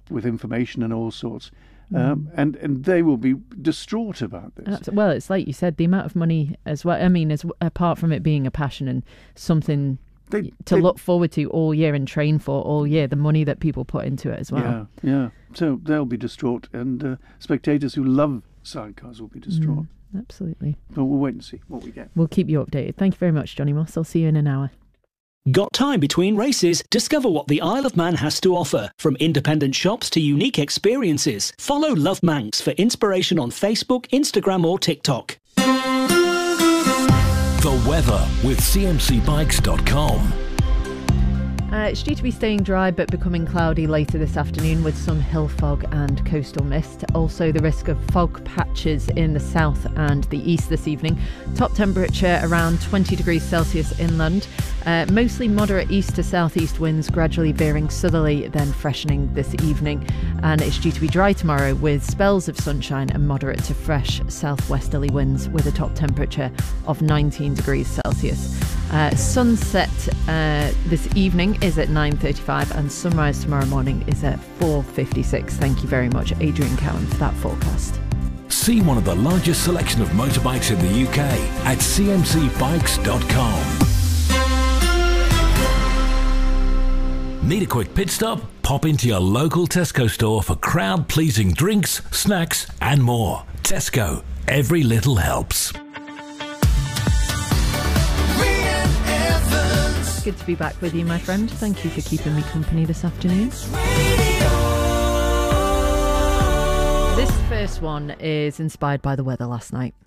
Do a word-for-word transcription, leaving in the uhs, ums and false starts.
up with information and all sorts. Um, and, and they will be distraught about this. Well, it's like you said, the amount of money as well. I mean, as apart from it being a passion and something they, to they, look forward to all year and train for all year, the money that people put into it as well. Yeah, yeah. So they'll be distraught, and uh, spectators who love sidecars will be distraught. Mm, absolutely. But we'll wait and see what we get. We'll keep you updated. Thank you very much, Johnny Moss. I'll see you in an hour. Got time between races? Discover what the Isle of Man has to offer. From independent shops to unique experiences. Follow Love Manx for inspiration on Facebook, Instagram or TikTok. The weather with C M C bikes dot com. Uh, it's due to be staying dry but becoming cloudy later this afternoon with some hill fog and coastal mist. Also the risk of fog patches in the south and the east this evening. Top temperature around twenty degrees Celsius inland. Uh, mostly moderate east to southeast winds gradually veering southerly, then freshening this evening. And it's due to be dry tomorrow with spells of sunshine and moderate to fresh southwesterly winds with a top temperature of nineteen degrees Celsius. Uh, sunset uh, this evening is at nine thirty-five and sunrise tomorrow morning is at four fifty-six. Thank you very much, Adrian Cowan, for that forecast. See one of the largest selection of motorbikes in the U K at C M C bikes dot com. Need a quick pit stop? Pop into your local Tesco store for crowd-pleasing drinks, snacks and more. Tesco, every little helps. Good to be back with you, my friend. Thank you for keeping me company this afternoon. This first one is inspired by the weather last night.